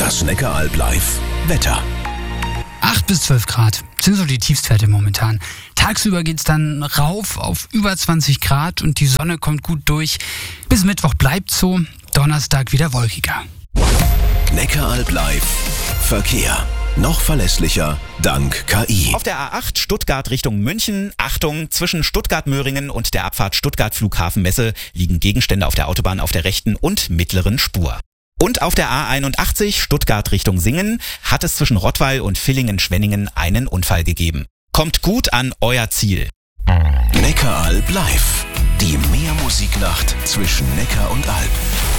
Das Neckaralb Live Wetter. 8 bis 12 Grad sind so die Tiefstwerte momentan. Tagsüber geht's dann rauf auf über 20 Grad und die Sonne kommt gut durch. Bis Mittwoch bleibt's so, Donnerstag wieder wolkiger. Neckaralb Live Verkehr. Noch verlässlicher dank KI. Auf der A8 Stuttgart Richtung München, Achtung, zwischen Stuttgart-Möhringen und der Abfahrt Stuttgart Flughafenmesse liegen Gegenstände auf der Autobahn auf der rechten und mittleren Spur. Und auf der A81 Stuttgart Richtung Singen hat es zwischen Rottweil und Villingen-Schwenningen einen Unfall gegeben. Kommt gut an euer Ziel. Neckaralb Live. Die Meermusiknacht zwischen Neckar und Alb.